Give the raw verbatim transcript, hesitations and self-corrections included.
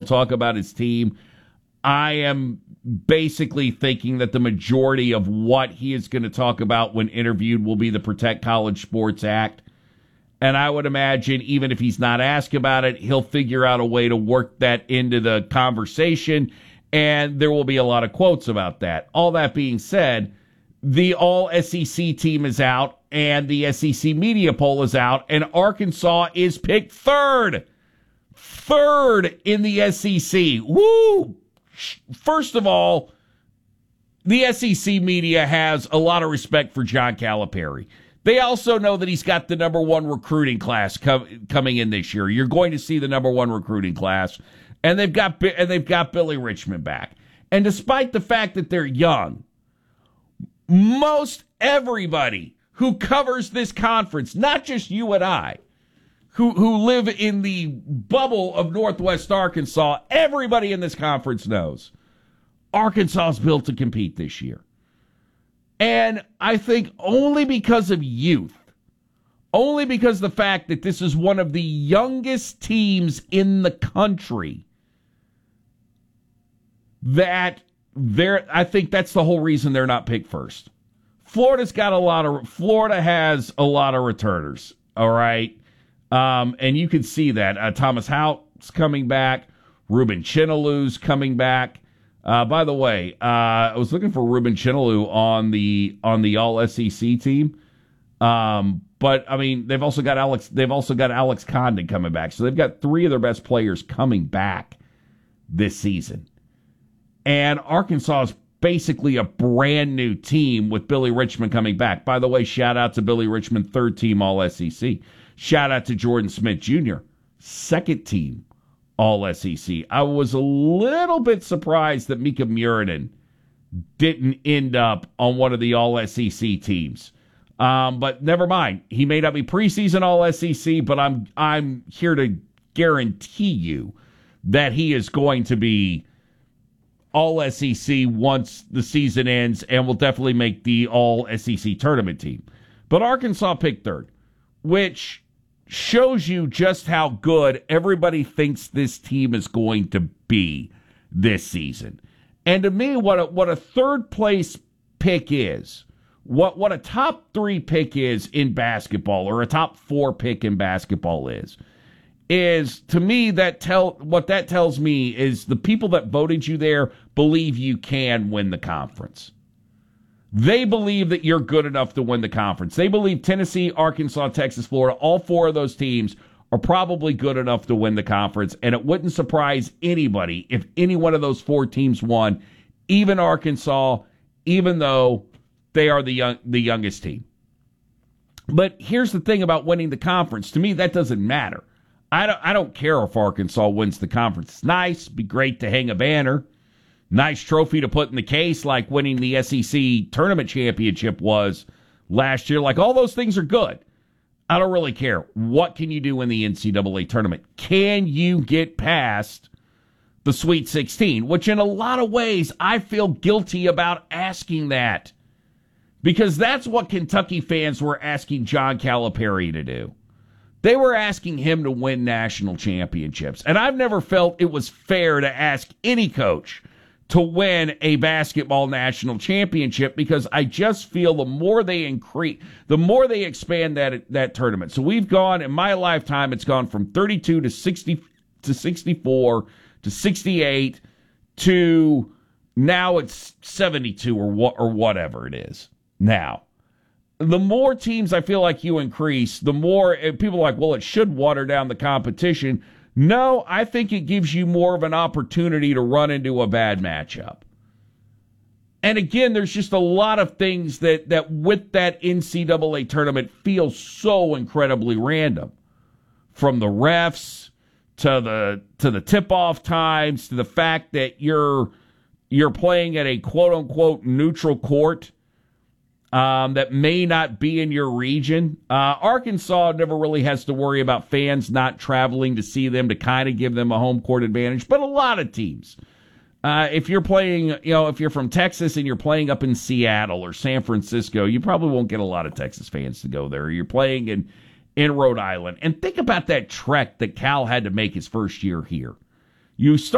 talk about his team. I am basically thinking that the majority of what he is going to talk about when interviewed will be the Protect College Sports Act. And I would imagine even if he's not asked about it, he'll figure out a way to work that into the conversation, and there will be a lot of quotes about that. All that being said, the all S E C team is out, and the S E C media poll is out, and Arkansas is picked third. Third in the S E C. Woo! First of all, the S E C media has a lot of respect for John Calipari. They also know that he's got the number one recruiting class co- coming in this year. You're going to see the number one recruiting class, and they've got and they've got Billy Richmond back. And despite the fact that they're young, most everybody who covers this conference, not just you and I, who who live in the bubble of Northwest Arkansas, everybody in this conference knows Arkansas is built to compete this year. And I think only because of youth, only because of the fact that this is one of the youngest teams in the country, that they're, I think that's the whole reason they're not picked first. Florida's got a lot of, Florida has a lot of returners, all right? Um, and you can see that. Uh, Thomas Hout's coming back. Ruben Chinalu's coming back. Uh, by the way, uh, I was looking for Ruben Chinalu on the on the All S E C team, um, but I mean they've also got Alex. They've also got Alex Condon coming back, so they've got three of their best players coming back this season. And Arkansas is basically a brand new team with Billy Richmond coming back. By the way, shout out to Billy Richmond, third team All S E C. Shout out to Jordan Smith Junior, second team All S E C. I was a little bit surprised that Mika Murinen didn't end up on one of the All S E C teams. Um, but never mind. He may not be preseason All S E C, but I'm I'm here to guarantee you that he is going to be All S E C once the season ends and will definitely make the All S E C tournament team. But Arkansas picked third, which shows you just how good everybody thinks this team is going to be this season. And to me, what a, what a third place pick is, what what a top three pick is in basketball, or a top four pick in basketball is, is to me that tell what that tells me is the people that voted you there believe you can win the conference. They believe that you're good enough to win the conference. They believe Tennessee, Arkansas, Texas, Florida, all four of those teams are probably good enough to win the conference, and it wouldn't surprise anybody if any one of those four teams won, even Arkansas, even though they are the young, the youngest team. But here's the thing about winning the conference. To me, that doesn't matter. I don't, I don't care if Arkansas wins the conference. It's nice. It'd be great to hang a banner. Nice trophy to put in the case, like winning the S E C tournament championship was last year. Like, all those things are good. I don't really care. What can you do in the N C double A tournament? Can you get past the Sweet sixteen? Which in a lot of ways, I feel guilty about asking that. Because that's what Kentucky fans were asking John Calipari to do. They were asking him to win national championships. And I've never felt it was fair to ask any coach to win a basketball national championship, because I just feel the more they increase, the more they expand that that tournament. So we've gone, in my lifetime, it's gone from thirty-two to sixty to sixty-four to sixty-eight to now it's seventy-two or what or whatever it is. Now, the more teams I feel like you increase, the more people are like, well, it should water down the competition. No, I think it gives you more of an opportunity to run into a bad matchup. And again, there's just a lot of things that, that with that N C double A tournament feel so incredibly random. From the refs to the to the tip-off times to the fact that you're you're playing at a quote-unquote neutral court Um, that may not be in your region. Uh, Arkansas never really has to worry about fans not traveling to see them to kind of give them a home court advantage, but a lot of teams. Uh, if you're playing, you know, if you're from Texas and you're playing up in Seattle or San Francisco, you probably won't get a lot of Texas fans to go there. You're playing in, in Rhode Island. And think about that trek that Cal had to make his first year here. You start